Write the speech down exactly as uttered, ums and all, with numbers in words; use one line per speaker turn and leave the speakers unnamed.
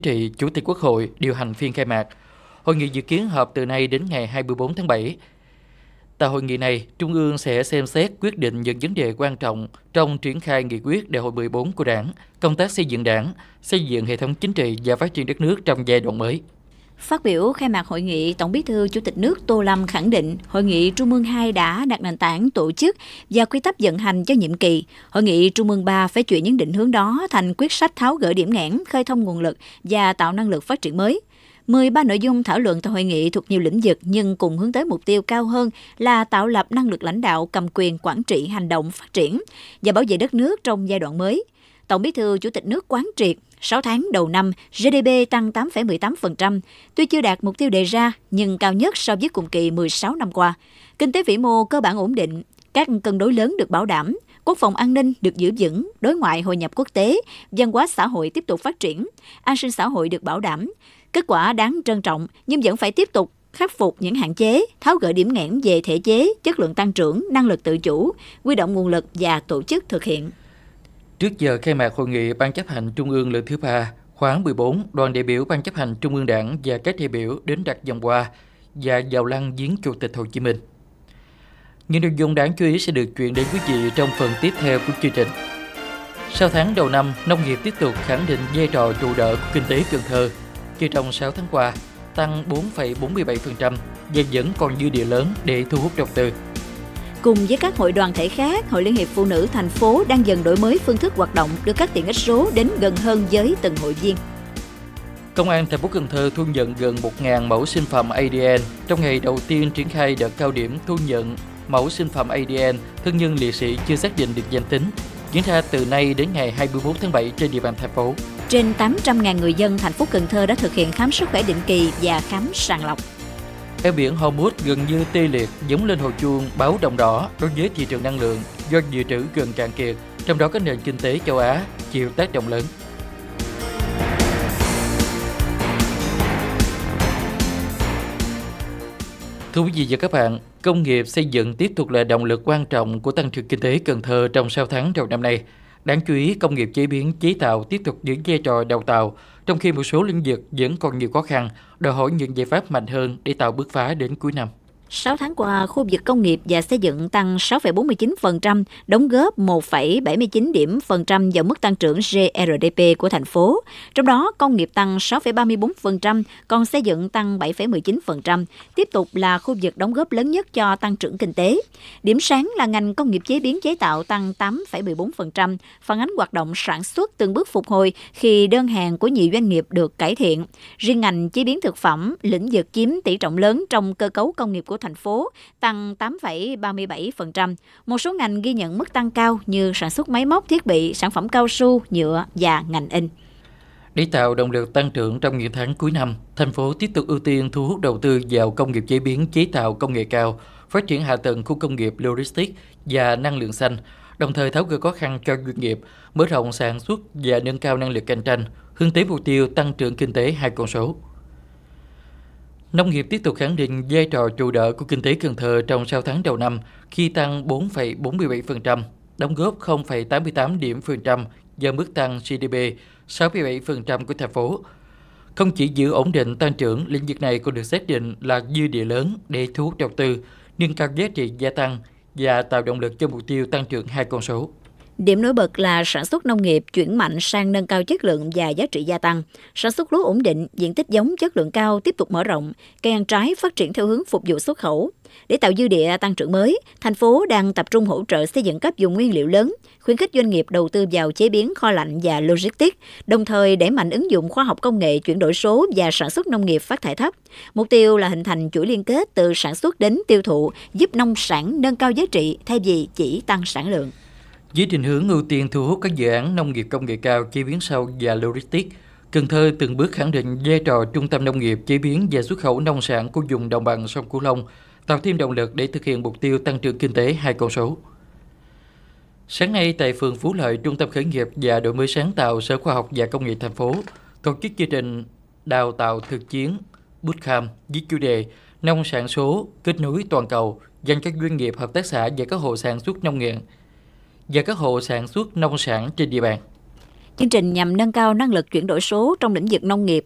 trị, Chủ tịch Quốc hội điều hành phiên khai mạc. Hội nghị dự kiến họp từ nay đến ngày hai mươi tư tháng bảy. Tại hội nghị này, Trung ương sẽ xem xét quyết định những vấn đề quan trọng trong triển khai nghị quyết Đại hội mười bốn của Đảng, công tác xây dựng Đảng, xây dựng hệ thống chính trị và phát triển đất nước trong giai đoạn mới.
Phát biểu khai mạc hội nghị, Tổng Bí thư Chủ tịch nước Tô Lâm khẳng định Hội nghị Trung ương hai đã đặt nền tảng tổ chức và quy tắc vận hành cho nhiệm kỳ. Hội nghị Trung ương ba phải chuyển những định hướng đó thành quyết sách tháo gỡ điểm nghẽn, khơi thông nguồn lực và tạo năng lực phát triển mới. mười ba nội dung thảo luận tại hội nghị thuộc nhiều lĩnh vực nhưng cùng hướng tới mục tiêu cao hơn là tạo lập năng lực lãnh đạo, cầm quyền, quản trị, hành động, phát triển và bảo vệ đất nước trong giai đoạn mới. Tổng Bí thư Chủ tịch nước quán triệt sáu tháng đầu năm, giê đê pê tăng tám phẩy mười tám phần trăm, tuy chưa đạt mục tiêu đề ra nhưng cao nhất so với cùng kỳ mười sáu năm qua. Kinh tế vĩ mô cơ bản ổn định, các cân đối lớn được bảo đảm, quốc phòng an ninh được giữ vững, đối ngoại hội nhập quốc tế, văn hóa xã hội tiếp tục phát triển, an sinh xã hội được bảo đảm. Kết quả đáng trân trọng nhưng vẫn phải tiếp tục khắc phục những hạn chế, tháo gỡ điểm nghẽn về thể chế, chất lượng tăng trưởng, năng lực tự chủ, huy động nguồn lực và tổ chức thực hiện.
Trước giờ khai mạc hội nghị Ban chấp hành Trung ương lần thứ ba, khóa mười bốn, đoàn đại biểu Ban chấp hành Trung ương Đảng và các đại biểu đến đặt vòng hoa và vào lăng viếng Chủ tịch Hồ Chí Minh. Những nội dung đáng chú ý sẽ được chuyển đến quý vị trong phần tiếp theo của chương trình. Sau tháng đầu năm, nông nghiệp tiếp tục khẳng định vai trò trụ đỡ của kinh tế Cần Thơ. Chỉ trong sáu tháng qua, tăng bốn phẩy bốn mươi bảy phần trăm và vẫn còn dư địa lớn để thu hút đầu tư.
Cùng với các hội đoàn thể khác, Hội Liên hiệp Phụ nữ thành phố đang dần đổi mới phương thức hoạt động, đưa các tiện ích số đến gần hơn với từng hội viên.
Công an thành phố Cần Thơ thu nhận gần một nghìn mẫu sinh phẩm a đê en trong ngày đầu tiên triển khai đợt cao điểm thu nhận mẫu sinh phẩm a đê en thân nhân liệt sĩ chưa xác định được danh tính, diễn ra từ nay đến ngày hai mươi tư tháng bảy trên địa bàn thành phố.
Trên tám trăm nghìn người dân thành phố Cần Thơ đã thực hiện khám sức khỏe định kỳ và khám sàng lọc.
Eo biển Hormuz gần như tê liệt, giống lên hồi chuông báo động đỏ đối với thị trường năng lượng do dự trữ gần cạn kiệt, trong đó các nền kinh tế châu Á chịu tác động lớn. Thưa quý vị và các bạn, công nghiệp xây dựng tiếp tục là động lực quan trọng của tăng trưởng kinh tế Cần Thơ trong sáu tháng đầu năm nay. Đáng chú ý, công nghiệp chế biến chế tạo tiếp tục giữ vai trò đầu tàu, trong khi một số lĩnh vực vẫn còn nhiều khó khăn, đòi hỏi những giải pháp mạnh hơn để tạo bứt phá đến cuối năm.
sáu tháng qua, khu vực công nghiệp và xây dựng tăng sáu phẩy bốn mươi chín phần trăm, đóng góp một phẩy bảy mươi chín điểm phần trăm vào mức tăng trưởng giê rờ đê pê của thành phố. Trong đó, công nghiệp tăng sáu phẩy ba mươi tư phần trăm, còn xây dựng tăng bảy phẩy mười chín phần trăm, tiếp tục là khu vực đóng góp lớn nhất cho tăng trưởng kinh tế. Điểm sáng là ngành công nghiệp chế biến chế tạo tăng tám phẩy mười bốn phần trăm, phản ánh hoạt động sản xuất từng bước phục hồi khi đơn hàng của nhiều doanh nghiệp được cải thiện. Riêng ngành chế biến thực phẩm, lĩnh vực chiếm tỷ trọng lớn trong cơ cấu công nghiệp của thành phố, tăng tám phẩy ba mươi bảy phần trăm. Một số ngành ghi nhận mức tăng cao như sản xuất máy móc, thiết bị, sản phẩm cao su, nhựa và ngành in.
Để tạo động lực tăng trưởng trong những tháng cuối năm, thành phố tiếp tục ưu tiên thu hút đầu tư vào công nghiệp chế biến chế tạo công nghệ cao, phát triển hạ tầng khu công nghiệp logistics và năng lượng xanh, đồng thời tháo gỡ khó khăn cho doanh nghiệp, mở rộng sản xuất và nâng cao năng lực cạnh tranh, hướng tới mục tiêu tăng trưởng kinh tế hai con số. Nông nghiệp tiếp tục khẳng định vai trò trụ đỡ của kinh tế Cần Thơ trong sáu tháng đầu năm khi tăng bốn phẩy bốn mươi bảy phần trăm, đóng góp không phẩy tám mươi tám điểm phần trăm vào mức tăng giê đê pê sáu phẩy bảy phần trăm của thành phố. Không chỉ giữ ổn định tăng trưởng, lĩnh vực này còn được xác định là dư địa lớn để thu hút đầu tư, nâng cao giá trị gia tăng và tạo động lực cho mục tiêu tăng trưởng hai con số.
Điểm nổi bật là sản xuất nông nghiệp chuyển mạnh sang nâng cao chất lượng và giá trị gia tăng. Sản xuất lúa ổn định, diện tích giống chất lượng cao tiếp tục mở rộng, cây ăn trái phát triển theo hướng phục vụ xuất khẩu. Để tạo dư địa tăng trưởng mới, thành phố đang tập trung hỗ trợ xây dựng các vùng nguyên liệu lớn, khuyến khích doanh nghiệp đầu tư vào chế biến, kho lạnh và logistics, đồng thời đẩy mạnh ứng dụng khoa học công nghệ, chuyển đổi số và sản xuất nông nghiệp phát thải thấp. Mục tiêu là hình thành chuỗi liên kết từ sản xuất đến tiêu thụ, giúp nông sản nâng cao giá trị thay vì chỉ tăng sản lượng.
Với định hướng ưu tiên thu hút các dự án nông nghiệp công nghệ cao, chế biến sâu và logistics, Cần Thơ từng bước khẳng định vai trò trung tâm nông nghiệp, chế biến và xuất khẩu nông sản của vùng đồng bằng sông Cửu Long, tạo thêm động lực để thực hiện mục tiêu tăng trưởng kinh tế hai con số. Sáng nay tại phường Phú Lợi, Trung tâm khởi nghiệp và đổi mới sáng tạo Sở Khoa học và Công nghệ thành phố tổ chức chương trình đào tạo thực chiến Bootcamp với chủ đề Nông sản số kết nối toàn cầu dành cho doanh nghiệp, hợp tác xã và các hộ sản xuất nông nghiệp và các hộ sản xuất nông sản trên địa bàn.
Chương trình nhằm nâng cao năng lực chuyển đổi số trong lĩnh vực nông nghiệp